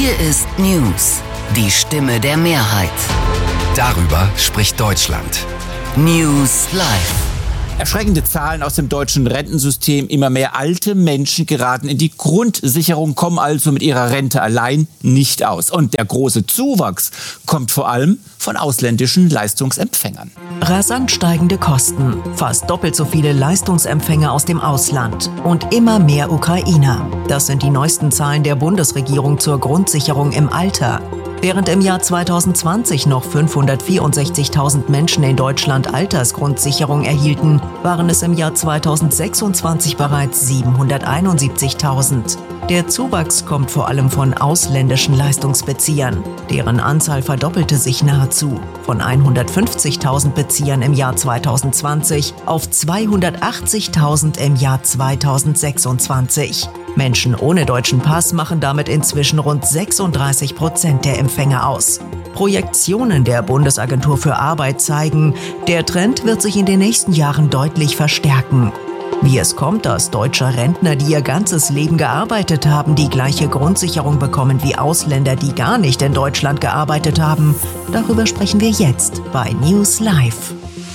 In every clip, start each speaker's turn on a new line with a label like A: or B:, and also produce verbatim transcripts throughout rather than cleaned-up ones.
A: Hier ist News, die Stimme der Mehrheit.
B: Darüber spricht Deutschland.
A: News Live.
C: Erschreckende Zahlen aus dem deutschen Rentensystem. Immer mehr alte Menschen geraten in die Grundsicherung, kommen also mit ihrer Rente allein nicht aus. Und der große Zuwachs kommt vor allem von ausländischen Leistungsempfängern.
D: Rasant steigende Kosten, fast doppelt so viele Leistungsempfänger aus dem Ausland und immer mehr Ukrainer. Das sind die neuesten Zahlen der Bundesregierung zur Grundsicherung im Alter. Während im Jahr zweitausendzwanzig noch fünfhundertvierundsechzigtausend Menschen in Deutschland Altersgrundsicherung erhielten, waren es im Jahr zweitausendsechsundzwanzig bereits siebenhunderteinundsiebzigtausend. Der Zuwachs kommt vor allem von ausländischen Leistungsbeziehern. Deren Anzahl verdoppelte sich nahezu. Von hundertfünfzigtausend Beziehern im Jahr zweitausendzwanzig auf zweihundertachtzigtausend im Jahr zweitausendsechsundzwanzig. Menschen ohne deutschen Pass machen damit inzwischen rund sechsunddreißig Prozent der Empfänger aus. Projektionen der Bundesagentur für Arbeit zeigen, der Trend wird sich in den nächsten Jahren deutlich verstärken. Wie es kommt, dass deutsche Rentner, die ihr ganzes Leben gearbeitet haben, die gleiche Grundsicherung bekommen wie Ausländer, die gar nicht in Deutschland gearbeitet haben, darüber sprechen wir jetzt bei News Live.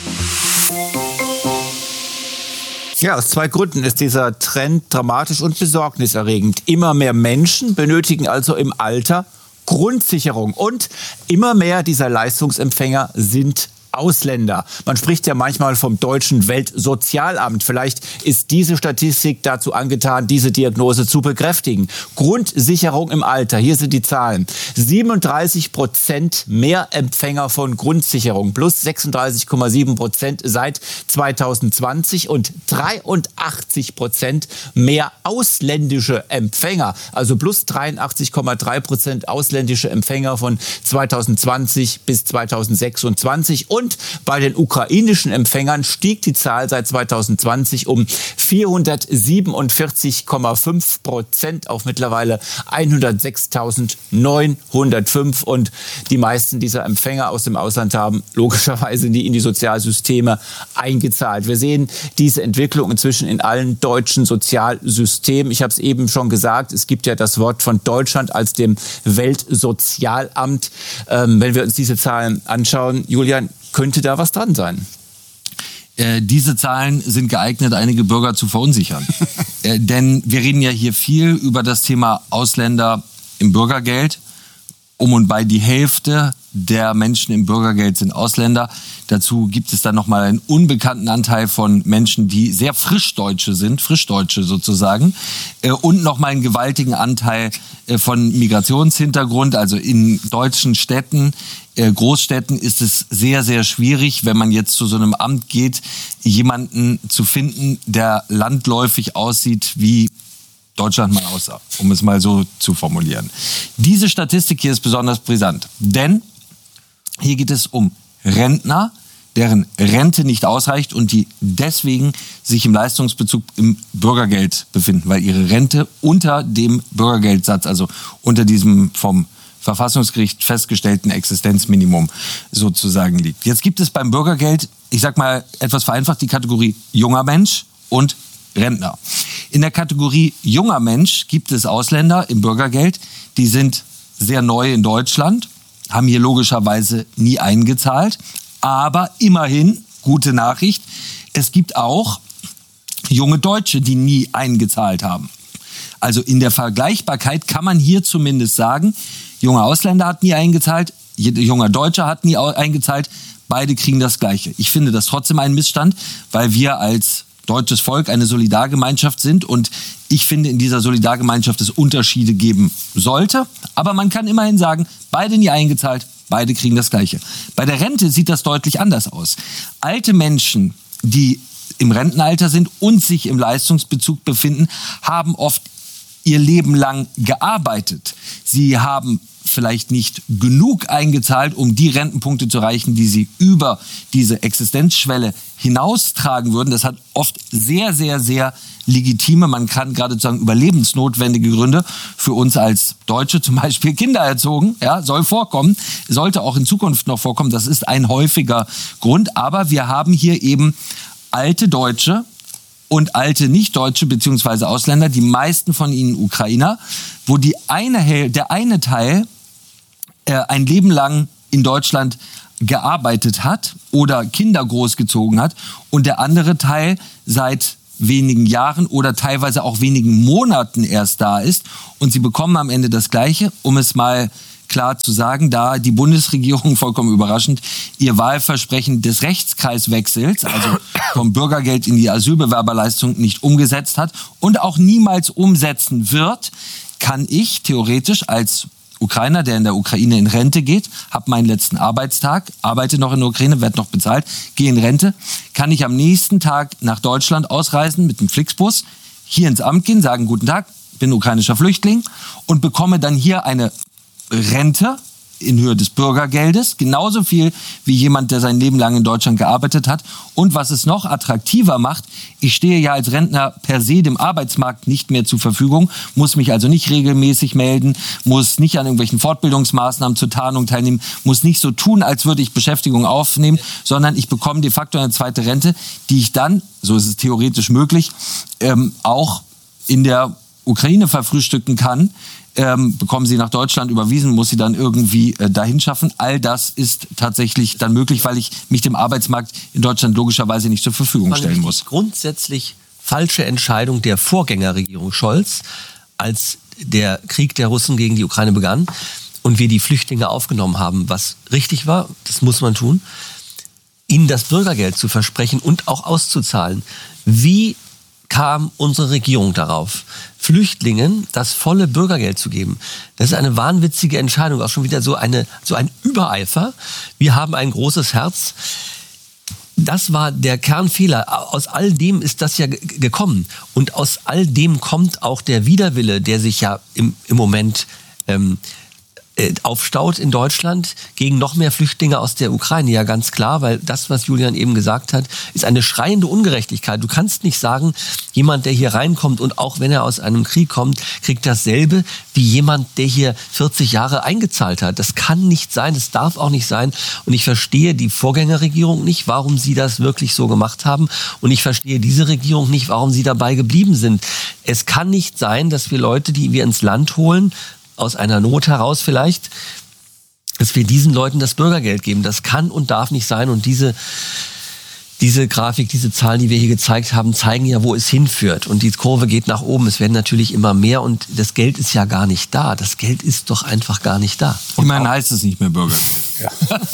C: Ja, aus zwei Gründen ist dieser Trend dramatisch und besorgniserregend. Immer mehr Menschen benötigen also im Alter Grundsicherung und immer mehr dieser Leistungsempfänger sind Ausländer. Man spricht ja manchmal vom deutschen Weltsozialamt. Vielleicht ist diese Statistik dazu angetan, diese Diagnose zu bekräftigen. Grundsicherung im Alter, hier sind die Zahlen. siebenunddreißig Prozent mehr Empfänger von Grundsicherung, plus sechsunddreißig Komma sieben Prozent seit zweitausendzwanzig und dreiundachtzig Prozent mehr ausländische Empfänger, also plus dreiundachtzig Komma drei Prozent ausländische Empfänger von zweitausendzwanzig bis zweitausendsechsundzwanzig. Und Und bei den ukrainischen Empfängern stieg die Zahl seit zweitausendzwanzig um vierhundertsiebenundvierzig Komma fünf Prozent auf mittlerweile hundertsechstausendneunhundertfünf. Und die meisten dieser Empfänger aus dem Ausland haben logischerweise nie in die Sozialsysteme eingezahlt. Wir sehen diese Entwicklung inzwischen in allen deutschen Sozialsystemen. Ich habe es eben schon gesagt, es gibt ja das Wort von Deutschland als dem Weltsozialamt. Ähm, wenn wir uns diese Zahlen anschauen, Julian, könnte da was dran sein?
E: Äh, diese Zahlen sind geeignet, einige Bürger zu verunsichern. äh, denn wir reden ja hier viel über das Thema Ausländer im Bürgergeld. Um und bei die Hälfte der Menschen im Bürgergeld sind Ausländer. Dazu gibt es dann nochmal einen unbekannten Anteil von Menschen, die sehr Frischdeutsche sind, Frischdeutsche sozusagen. Äh, und nochmal einen gewaltigen Anteil äh, von Migrationshintergrund, also in deutschen Städten. Großstädten ist es sehr, sehr schwierig, wenn man jetzt zu so einem Amt geht, jemanden zu finden, der landläufig aussieht, wie Deutschland mal aussah, um es mal so zu formulieren. Diese Statistik hier ist besonders brisant, denn hier geht es um Rentner, deren Rente nicht ausreicht und die deswegen sich im Leistungsbezug im Bürgergeld befinden, weil ihre Rente unter dem Bürgergeldsatz, also unter diesem vom Verfassungsgericht festgestellten Existenzminimum sozusagen liegt. Jetzt gibt es beim Bürgergeld, ich sag mal etwas vereinfacht, die Kategorie junger Mensch und Rentner. In der Kategorie junger Mensch gibt es Ausländer im Bürgergeld, die sind sehr neu in Deutschland, haben hier logischerweise nie eingezahlt, aber immerhin, gute Nachricht, es gibt auch junge Deutsche, die nie eingezahlt haben. Also in der Vergleichbarkeit kann man hier zumindest sagen, junger Ausländer hat nie eingezahlt, junger Deutscher hat nie eingezahlt, beide kriegen das Gleiche. Ich finde das trotzdem ein Missstand, weil wir als deutsches Volk eine Solidargemeinschaft sind und ich finde, in dieser Solidargemeinschaft es Unterschiede geben sollte. Aber man kann immerhin sagen, beide nie eingezahlt, beide kriegen das Gleiche. Bei der Rente sieht das deutlich anders aus. Alte Menschen, die im Rentenalter sind und sich im Leistungsbezug befinden, haben oft ihr Leben lang gearbeitet. Sie haben vielleicht nicht genug eingezahlt, um die Rentenpunkte zu erreichen, die sie über diese Existenzschwelle hinaustragen würden. Das hat oft sehr, sehr, sehr legitime, man kann geradezu sagen überlebensnotwendige Gründe für uns als Deutsche, zum Beispiel Kinder erzogen, ja, soll vorkommen, sollte auch in Zukunft noch vorkommen. Das ist ein häufiger Grund, aber wir haben hier eben alte Deutsche und alte Nicht-Deutsche bzw. Ausländer, die meisten von ihnen Ukrainer, wo die eine, der eine Teil äh, ein Leben lang in Deutschland gearbeitet hat oder Kinder großgezogen hat und der andere Teil seit wenigen Jahren oder teilweise auch wenigen Monaten erst da ist. Und sie bekommen am Ende das Gleiche, um es mal klar zu sagen, da die Bundesregierung, vollkommen überraschend, ihr Wahlversprechen des Rechtskreiswechsels, also vom Bürgergeld in die Asylbewerberleistung, nicht umgesetzt hat und auch niemals umsetzen wird, kann ich theoretisch als Ukrainer, der in der Ukraine in Rente geht, habe meinen letzten Arbeitstag, arbeite noch in der Ukraine, werde noch bezahlt, gehe in Rente, kann ich am nächsten Tag nach Deutschland ausreisen mit dem Flixbus, hier ins Amt gehen, sagen, guten Tag, bin ukrainischer Flüchtling und bekomme dann hier eine Rente in Höhe des Bürgergeldes, genauso viel wie jemand, der sein Leben lang in Deutschland gearbeitet hat. Und was es noch attraktiver macht, ich stehe ja als Rentner per se dem Arbeitsmarkt nicht mehr zur Verfügung, muss mich also nicht regelmäßig melden, muss nicht an irgendwelchen Fortbildungsmaßnahmen zur Tarnung teilnehmen, muss nicht so tun, als würde ich Beschäftigung aufnehmen, sondern ich bekomme de facto eine zweite Rente, die ich dann, so ist es theoretisch möglich, ähm, auch in der Ukraine verfrühstücken kann. Ähm, bekommen sie nach Deutschland überwiesen, muss sie dann irgendwie äh, dahin schaffen. All das ist tatsächlich dann möglich, weil ich mich dem Arbeitsmarkt in Deutschland logischerweise nicht zur Verfügung stellen muss.
F: Die grundsätzlich falsche Entscheidung der Vorgängerregierung Scholz, als der Krieg der Russen gegen die Ukraine begann und wir die Flüchtlinge aufgenommen haben, was richtig war, das muss man tun, ihnen das Bürgergeld zu versprechen und auch auszuzahlen. Wie kam unsere Regierung darauf, Flüchtlingen das volle Bürgergeld zu geben? Das ist eine wahnwitzige Entscheidung, auch schon wieder so, eine, so ein Übereifer. Wir haben ein großes Herz. Das war der Kernfehler. Aus all dem ist das ja g- gekommen. Und aus all dem kommt auch der Widerwille, der sich ja im, im Moment ähm, aufstaut in Deutschland gegen noch mehr Flüchtlinge aus der Ukraine. Ja, ganz klar, weil das, was Julian eben gesagt hat, ist eine schreiende Ungerechtigkeit. Du kannst nicht sagen, jemand, der hier reinkommt und auch wenn er aus einem Krieg kommt, kriegt dasselbe wie jemand, der hier vierzig Jahre eingezahlt hat. Das kann nicht sein, das darf auch nicht sein. Und ich verstehe die Vorgängerregierung nicht, warum sie das wirklich so gemacht haben. Und ich verstehe diese Regierung nicht, warum sie dabei geblieben sind. Es kann nicht sein, dass wir Leute, die wir ins Land holen, aus einer Not heraus vielleicht, dass wir diesen Leuten das Bürgergeld geben. Das kann und darf nicht sein. Und diese, diese Grafik, diese Zahlen, die wir hier gezeigt haben, zeigen ja, wo es hinführt. Und die Kurve geht nach oben. Es werden natürlich immer mehr und das Geld ist ja gar nicht da. Das Geld ist doch einfach gar nicht da.
E: Immerhin heißt es nicht mehr Bürgergeld.
G: Ja.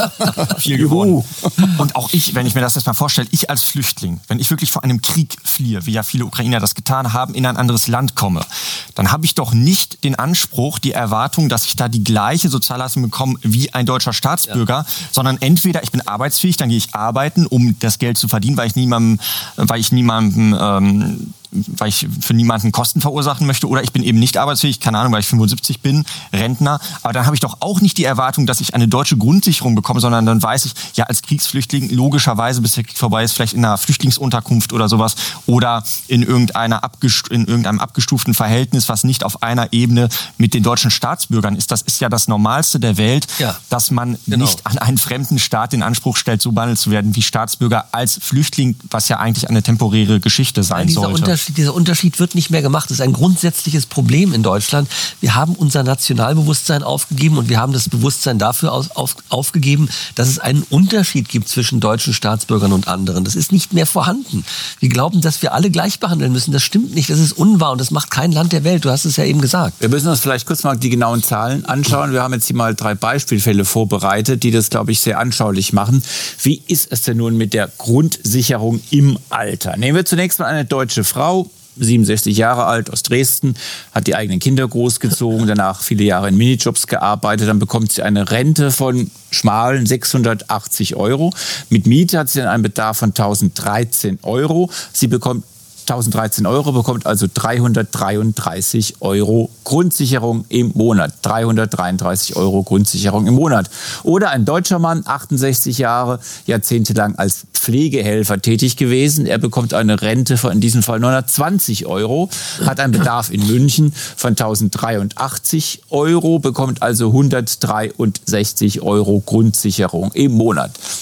G: Viel gewonnen. Und auch ich, wenn ich mir das jetzt mal vorstelle, ich als Flüchtling, wenn ich wirklich vor einem Krieg fliehe, wie ja viele Ukrainer das getan haben, in ein anderes Land komme, dann habe ich doch nicht den Anspruch, die Erwartung, dass ich da die gleiche Sozialleistung bekomme wie ein deutscher Staatsbürger, ja. sondern entweder ich bin arbeitsfähig, dann gehe ich arbeiten, um das Geld zu verdienen, weil ich niemandem, weil ich niemandem ähm, weil ich für niemanden Kosten verursachen möchte, oder ich bin eben nicht arbeitsfähig, keine Ahnung, weil ich fünfundsiebzig bin, Rentner, aber dann habe ich doch auch nicht die Erwartung, dass ich eine deutsche Grundsicherung bekomme, sondern dann weiß ich, ja, als Kriegsflüchtling logischerweise, bis der Krieg vorbei ist, vielleicht in einer Flüchtlingsunterkunft oder sowas oder in, irgendeiner abgest- in irgendeinem abgestuften Verhältnis, was nicht auf einer Ebene mit den deutschen Staatsbürgern ist. Das ist ja das Normalste der Welt, ja. dass man genau. nicht an einen fremden Staat den Anspruch stellt, so behandelt zu werden wie Staatsbürger als Flüchtling, was ja eigentlich eine temporäre Geschichte sein sollte.
F: Dieser Unterschied wird nicht mehr gemacht. Das ist ein grundsätzliches Problem in Deutschland. Wir haben unser Nationalbewusstsein aufgegeben und wir haben das Bewusstsein dafür auf, auf, aufgegeben, dass es einen Unterschied gibt zwischen deutschen Staatsbürgern und anderen. Das ist nicht mehr vorhanden. Wir glauben, dass wir alle gleich behandeln müssen. Das stimmt nicht. Das ist unwahr und das macht kein Land der Welt. Du hast es ja eben gesagt.
C: Wir müssen uns vielleicht kurz mal die genauen Zahlen anschauen. Wir haben jetzt hier mal drei Beispielfälle vorbereitet, die das, glaube ich, sehr anschaulich machen. Wie ist es denn nun mit der Grundsicherung im Alter? Nehmen wir zunächst mal eine deutsche Frau, siebenundsechzig Jahre alt, aus Dresden, hat die eigenen Kinder großgezogen, danach viele Jahre in Minijobs gearbeitet, dann bekommt sie eine Rente von schmalen sechshundertachtzig Euro. Mit Miete hat sie dann einen Bedarf von tausenddreizehn Euro. Sie bekommt tausenddreizehn Euro, bekommt also dreihundertdreiunddreißig Euro Grundsicherung im Monat. dreihundertdreiunddreißig Euro Grundsicherung im Monat. Oder ein deutscher Mann, achtundsechzig Jahre, jahrzehntelang als Pflegehelfer tätig gewesen. Er bekommt eine Rente von in diesem Fall neunhundertzwanzig Euro, hat einen Bedarf in München von tausenddreiundachtzig Euro, bekommt also hundertdreiundsechzig Euro Grundsicherung im Monat.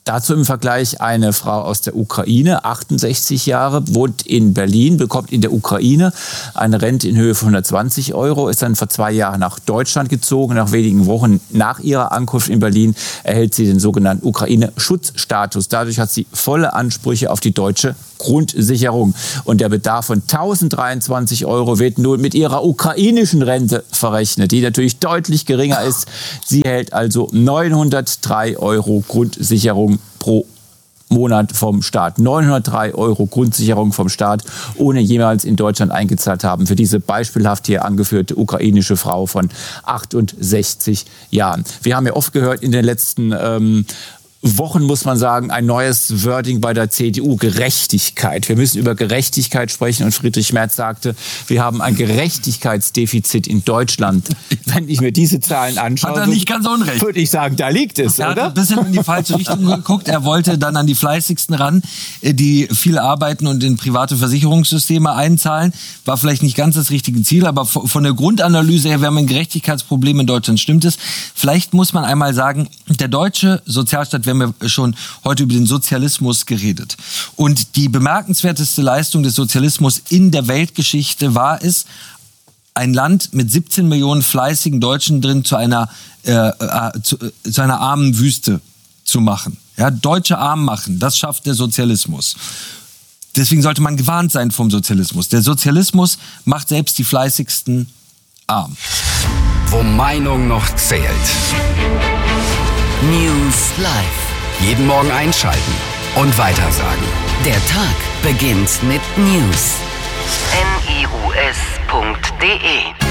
C: Dazu im Vergleich eine Frau aus der Ukraine, achtundsechzig Jahre, wohnt in Berlin, bekommt in der Ukraine eine Rente in Höhe von hundertzwanzig Euro, ist dann vor zwei Jahren nach Deutschland gezogen. Nach wenigen Wochen nach ihrer Ankunft in Berlin erhält sie den sogenannten Ukraine-Schutzstatus. Dadurch hat sie volle Ansprüche auf die deutsche Grundsicherung. Und der Bedarf von tausenddreiundzwanzig Euro wird nun mit ihrer ukrainischen Rente verrechnet, die natürlich deutlich geringer ist. Sie erhält also neunhundertdrei Euro Grundsicherung pro Monat vom Staat. neunhundertdrei Euro Grundsicherung vom Staat, ohne jemals in Deutschland eingezahlt haben. Für diese beispielhaft hier angeführte ukrainische Frau von achtundsechzig Jahren. Wir haben ja oft gehört in den letzten ähm, Wochen, muss man sagen, ein neues Wording bei der C D U, Gerechtigkeit. Wir müssen über Gerechtigkeit sprechen und Friedrich Merz sagte, wir haben ein Gerechtigkeitsdefizit in Deutschland. Wenn ich mir diese Zahlen anschaue,
E: hat er nicht ganz unrecht.
C: Würde ich sagen, da liegt es,
E: er
C: oder?
E: Er hat ein bisschen in die falsche Richtung geguckt. Er wollte dann an die Fleißigsten ran, die viel arbeiten und in private Versicherungssysteme einzahlen. War vielleicht nicht ganz das richtige Ziel, aber von der Grundanalyse her, wir haben ein Gerechtigkeitsproblem in Deutschland, stimmt es. Vielleicht muss man einmal sagen, der deutsche Sozialstaat, wir haben ja schon heute über den Sozialismus geredet. Und die bemerkenswerteste Leistung des Sozialismus in der Weltgeschichte war es, ein Land mit siebzehn Millionen fleißigen Deutschen drin zu einer, äh, äh, zu, äh, zu einer armen Wüste zu machen. Ja, Deutsche arm machen, das schafft der Sozialismus. Deswegen sollte man gewarnt sein vom Sozialismus. Der Sozialismus macht selbst die Fleißigsten arm.
B: Wo Meinung noch zählt.
A: News Live.
B: Jeden Morgen einschalten und weitersagen.
A: Der Tag beginnt mit News. N I U S punkt D E